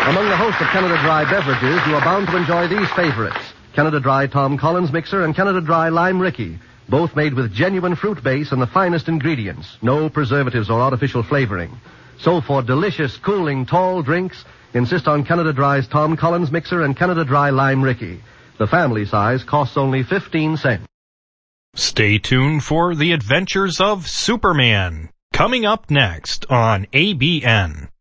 Among the host of Canada Dry beverages, you are bound to enjoy these favorites. Canada Dry Tom Collins Mixer and Canada Dry Lime Ricky. Both made with genuine fruit base and the finest ingredients. No preservatives or artificial flavoring. So for delicious, cooling, tall drinks, insist on Canada Dry's Tom Collins Mixer and Canada Dry Lime Ricky. The family size costs only 15 cents. Stay tuned for The Adventures of Superman, coming up next on ABN.